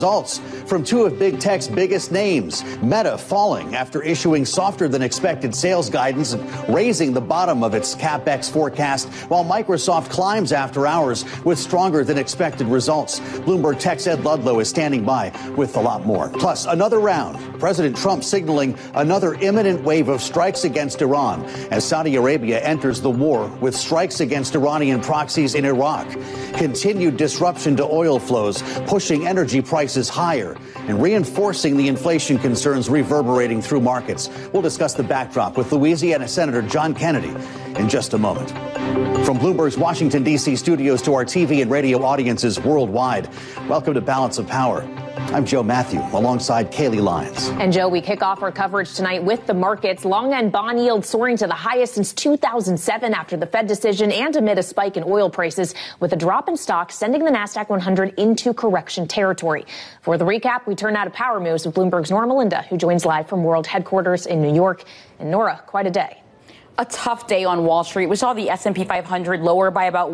Results from two of big tech's biggest names. Meta falling after issuing softer than expected sales guidance and raising the bottom of its CapEx forecast, while Microsoft climbs after hours with stronger than expected results. Bloomberg Tech's Ed Ludlow is standing by with a lot more. Plus, another round. President Trump signaling another imminent wave of strikes against Iran as Saudi Arabia enters the war with strikes against Iranian proxies in Iraq. Continued disruption to oil flows, pushing energy prices higher and reinforcing the inflation concerns reverberating through markets. We'll discuss the backdrop with Louisiana Senator John Kennedy in just a moment. From Bloomberg's Washington, D.C. studios to our TV and radio audiences worldwide, welcome to Balance of Power. I'm Joe Matthew, alongside Kaylee Lyons. And Joe, we kick off our coverage tonight with the markets. Long end bond yield soaring to the highest since 2007 after the Fed decision and amid a spike in oil prices, with a drop in stocks sending the Nasdaq 100 into correction territory. For the recap, we turn now to Power Moves with Bloomberg's Nora Melinda, who joins live from World Headquarters in New York. And Nora, quite a day. A tough day on Wall Street. We saw the S&P 500 lower by about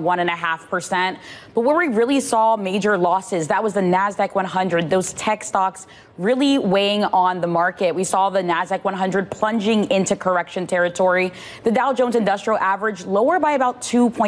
1.5%. But where we really saw major losses, that was the Nasdaq 100, those tech stocks really weighing on the market. We saw the Nasdaq 100 plunging into correction territory. The Dow Jones Industrial Average lower by about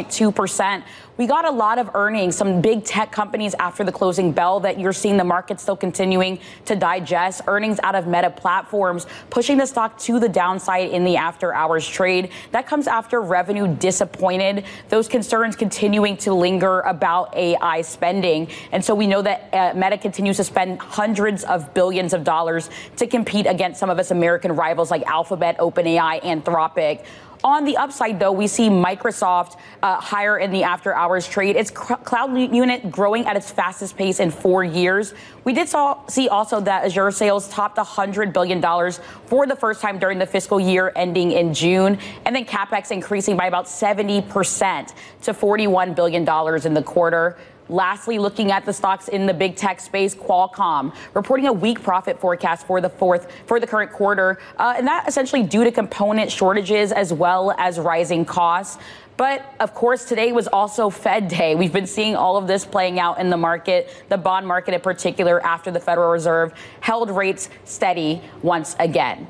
2.2%. We got a lot of earnings, some big tech companies after the closing bell that you're seeing the market still continuing to digest. Earnings out of Meta Platforms pushing the stock to the downside in the after hours trade. That comes after revenue disappointed. Those concerns continuing to linger about AI spending. And so we know that Meta continues to spend hundreds of billions of dollars to compete against some of its American rivals like Alphabet, OpenAI, Anthropic. On the upside, though, we see Microsoft higher in the after-hours trade. Its cloud unit growing at its fastest pace in 4 years. We did see also that Azure sales topped $100 billion for the first time during the fiscal year ending in June. And then CapEx increasing by about 70% to $41 billion in the quarter. Lastly, looking at the stocks in the big tech space, Qualcomm reporting a weak profit forecast for the current quarter, and that essentially due to component shortages as well as rising costs. But of course, today was also Fed Day. We've been seeing all of this playing out in the market, the bond market in particular, after the Federal Reserve held rates steady once again.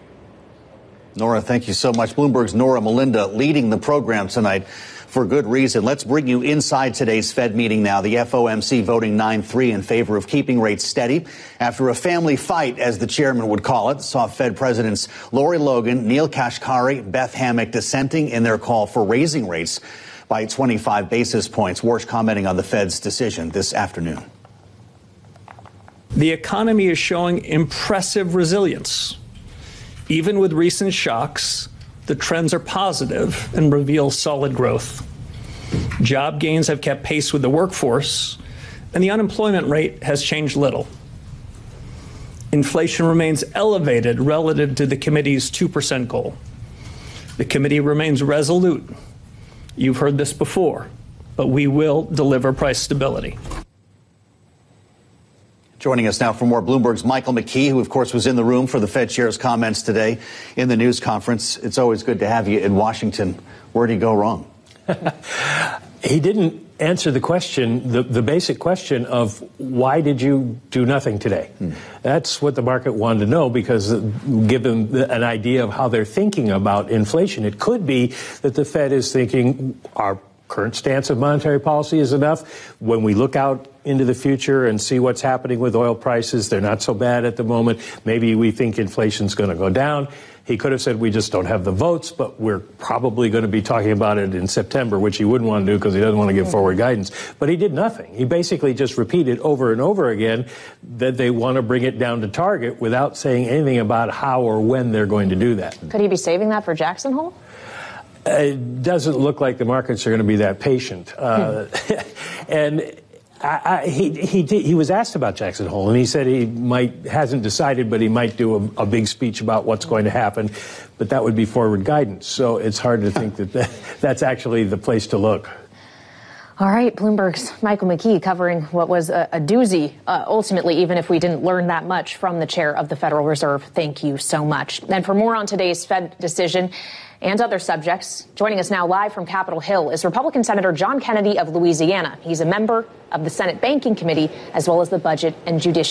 Nora, thank you so much. Bloomberg's Nora Melinda leading the program tonight for good reason. Let's bring you inside today's Fed meeting now. The FOMC voting 9-3 in favor of keeping rates steady after a family fight, as the chairman would call it, saw Fed Presidents Lori Logan, Neil Kashkari, Beth Hammack dissenting in their call for raising rates by 25 basis points. Warsh commenting on the Fed's decision this afternoon. The economy is showing impressive resilience. Even with recent shocks, the trends are positive and reveal solid growth. Job gains have kept pace with the workforce, and the unemployment rate has changed little. Inflation remains elevated relative to the committee's 2% goal. The committee remains resolute. You've heard this before, but we will deliver price stability. Joining us now for more, Bloomberg's Michael McKee, who, of course, was in the room for the Fed chair's comments today in the news conference. It's always good to have you in Washington. Where did he go wrong? He didn't answer the question, the basic question of why did you do nothing today? That's what the market wanted to know, because give them an idea of how they're thinking about inflation. It could be that the Fed is thinking our current stance of monetary policy is enough. When we look out into the future and see what's happening with oil prices, they're not so bad at the moment. Maybe we think inflation's going to go down. He could have said we just don't have the votes, but we're probably going to be talking about it in September, which he wouldn't want to do because he doesn't want to give forward guidance. But he did nothing. He basically just repeated over and over again that they want to bring it down to target without saying anything about how or when they're going to do that. Could he be saving that for Jackson Hole? It doesn't look like the markets are going to be that patient. And he was asked about Jackson Hole, and he said hasn't decided, but he might do a big speech about what's going to happen. But that would be forward guidance. So it's hard to think that that's actually the place to look. All right, Bloomberg's Michael McKee covering what was a doozy, ultimately, even if we didn't learn that much from the chair of the Federal Reserve. Thank you so much. And for more on today's Fed decision and other subjects, joining us now live from Capitol Hill is Republican Senator John Kennedy of Louisiana. He's a member of the Senate Banking Committee, as well as the Budget and Judiciary